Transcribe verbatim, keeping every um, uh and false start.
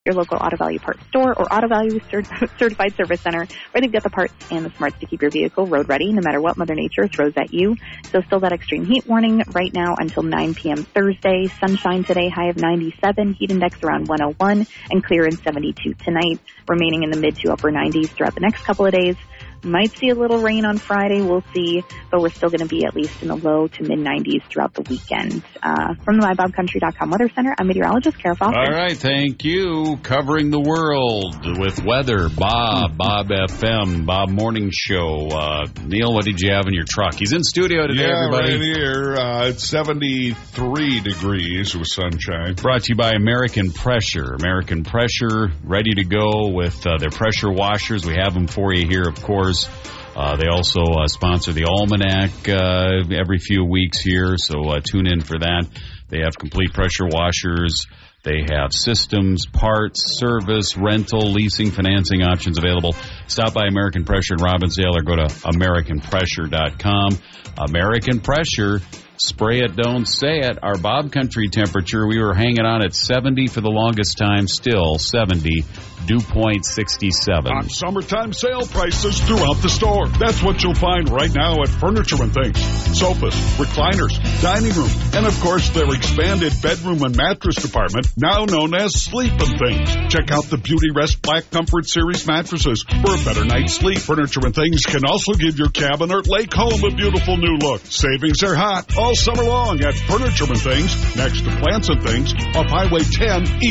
your local Auto Value Parts store or Auto Value Cert- Certified Service Center, where they've got the parts and the smarts to keep your vehicle road ready no matter what Mother Nature throws at you. So still that extreme heat warning right now until nine p.m. Thursday. Sunshine today, high of ninety-seven, heat index around one oh one, and clear in seventy-two tonight, remaining in the mid to upper nineties throughout the next couple of days. Might see a little rain on Friday, we'll see, but we're still going to be at least in the low to mid nineties throughout the weekend. Uh, from the my bob country dot com Weather Center, I'm meteorologist Kara Foster. All right, thank you. Covering the world with weather, Bob, Bob F M, Bob Morning Show. Uh, Neil, what did you have in your truck? He's in studio today, yeah, everybody. right here. Uh, it's seventy-three degrees with sunshine. Brought to you by American Pressure. American Pressure, ready to go with uh, their pressure washers. We have them for you here, of course. Uh, they also uh, sponsor the Almanac uh, every few weeks here, so uh, tune in for that. They have complete pressure washers. They have systems, parts, service, rental, leasing, financing options available. Stop by American Pressure in Robbinsdale or go to american pressure dot com. American Pressure. Spray it, don't say it. Our Bob Country temperature, we were hanging on at seventy for the longest time, still seventy. Dew point sixty-seven. On summertime sale prices throughout the store. That's what you'll find right now at Furniture and Things. Sofas, recliners, dining room, and of course their expanded bedroom and mattress department, now known as Sleep and Things. Check out the Beauty Rest Black Comfort Series mattresses for a better night's sleep. Furniture and Things can also give your cabin or lake home a beautiful new look. Savings are hot all summer long at Furniture and Things, next to Plants and Things, off Highway ten.